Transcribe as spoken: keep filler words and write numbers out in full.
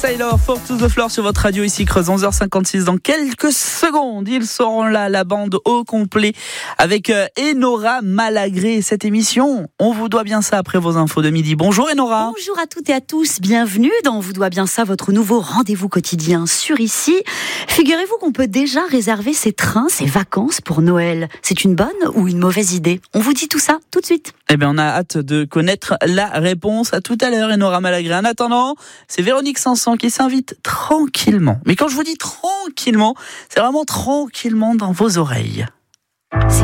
Sailor, Fall to the Floor sur votre radio ici Creuse, onze heures cinquante-six. Dans quelques secondes, ils seront là, la bande au complet avec euh, Enora Malagré. Cette émission, on vous doit bien ça après vos infos de midi. Bonjour Enora. Bonjour à toutes et à tous, bienvenue dans On vous doit bien ça, votre nouveau rendez-vous quotidien sur ici. Figurez-vous qu'on peut déjà réserver ses trains, ses vacances pour Noël. C'est une bonne ou une mauvaise idée? On vous dit tout ça tout de suite. Eh bien, on a hâte de connaître la réponse. À tout à l'heure, Enora Malagré. En attendant, c'est Véronique Sanson qui s'invite tranquillement. Mais quand je vous dis tranquillement, c'est vraiment tranquillement dans vos oreilles. C'est